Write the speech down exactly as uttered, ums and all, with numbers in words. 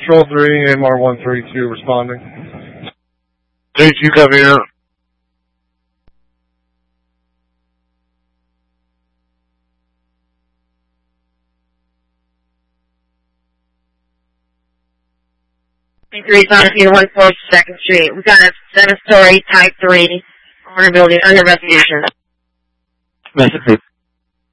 Patrol three, M R one three two responding. three two coming out. three five one four second Street. We got a seven-story Type three corner building under investigation. Message.